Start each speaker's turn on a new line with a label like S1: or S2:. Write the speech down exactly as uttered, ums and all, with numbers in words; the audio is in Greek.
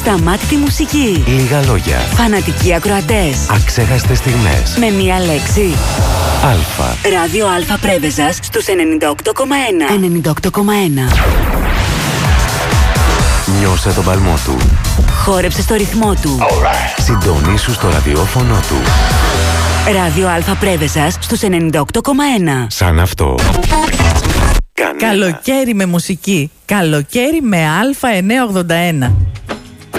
S1: Ασταμάτητη μουσική.
S2: Λίγα λόγια.
S1: Φανατικοί ακροατές.
S2: Αξέχαστες στιγμές.
S1: Με μία λέξη.
S2: Αλφα.
S1: Ράδιο Αλφα Πρέβεζας στους ενενήντα οκτώ κόμμα ένα. ενενήντα οκτώ κόμμα ένα.
S2: Νιώσε τον παλμό του.
S1: Χόρεψε στο ρυθμό του.
S2: Right. Συντονίσου στο ραδιόφωνο του.
S1: Ράδιο Αλφα Πρέβεζας στους ενενήντα οκτώ κόμμα ένα.
S2: Σαν αυτό.
S3: Κανένα. Καλοκαίρι με μουσική. Καλοκαίρι με Α εννιακόσια ογδόντα ένα.